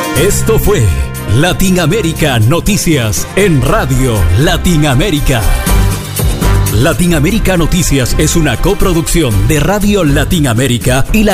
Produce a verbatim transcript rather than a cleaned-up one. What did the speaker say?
Esto fue Latinoamérica Noticias en Radio Latinoamérica. Latinoamérica Noticias es una coproducción de Radio Latinoamérica y la